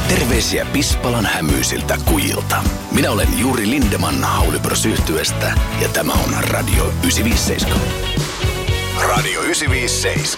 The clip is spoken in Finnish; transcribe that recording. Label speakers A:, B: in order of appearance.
A: Terveisiä Pispalan hämyisiltä kujilta. Minä olen Juri Lindeman Haulibros Yhtyeestä ja tämä on Radio 957. Radio 957.